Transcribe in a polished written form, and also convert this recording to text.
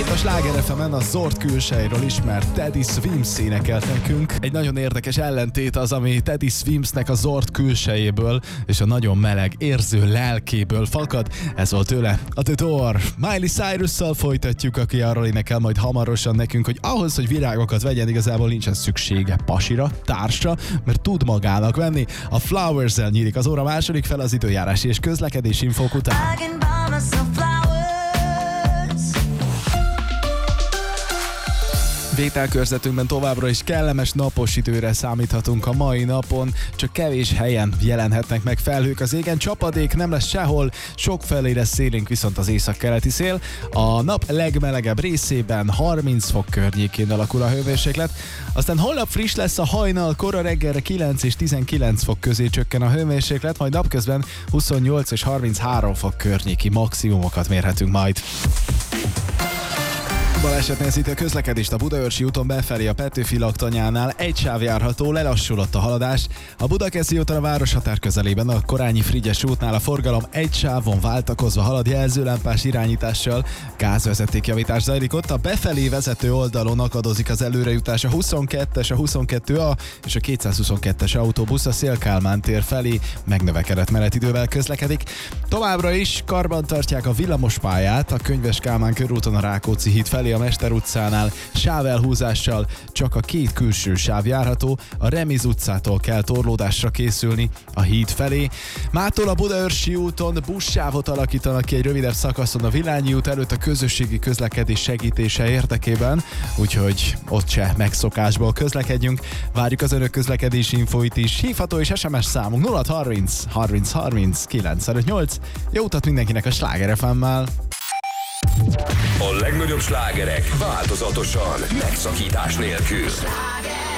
Itt a Sláger FM-en a Zord külsejéről ismert Teddy Swims énekelt nekünk. Egy nagyon érdekes ellentét az, ami Teddy Swimsnek a Zord külsejéből és a nagyon meleg, érző lelkéből fakad. Ez volt tőle a The Door. Miley Cyrus-szal folytatjuk, aki arról énekel majd hamarosan nekünk, hogy ahhoz, hogy virágokat vegyen, igazából nincsen szüksége pasira, társra, mert tud magának venni. A Flowers-zel nyílik az óra második fel az időjárási és közlekedési infók után. Vételkörzetünkben továbbra is kellemes napos időre számíthatunk a mai napon, csak kevés helyen jelenhetnek meg felhők az égen, csapadék nem lesz sehol, sokfelé lesz szélénk viszont az északkeleti szél. A nap legmelegebb részében 30 fok környékén alakul a hőmérséklet, aztán holnap friss lesz a hajnal, kora reggelre 9 és 19 fok közé csökken a hőmérséklet, majd napközben 28 és 33 fok környéki maximumokat mérhetünk majd. Baleset nehezíti a közlekedést a Budaörsi úton befelé a Petőfi laktanyánál, egy sáv járható, lelassulott a haladás. A Budakeszi úton a városhatár közelében a Korányi Frigyes útnál a forgalom egy sávon váltakozva halad jelzőlámpás irányítással, gázvezetékjavítás zajlik ott, a befelé vezető oldalon akadozik az előrejutás a 22-es, a 22A és a 222-es autóbusz a Széll-Kálmán tér felé megnövekedett menetidővel közlekedik. Továbbra is karban tartják a villamospályát a Könyves Kálmán körúton a Rákóczi híd felé a Mester utcánál sávelhúzással, csak a két külső sáv járható, a Remiz utcától kell torlódásra készülni a híd felé. Mától a Budaörsi úton buszsávot alakítanak ki egy rövidebb szakaszon a Villányi út előtt a közösségi közlekedés segítése érdekében, úgyhogy ott se megszokásból közlekedjünk. Várjuk az önök közlekedési infóit is, hívható és SMS számunk 0630 30 30 958. Jó utat mindenkinek a Sláger FM-mel! A legnagyobb slágerek változatosan, megszakítás nélkül. Sláger!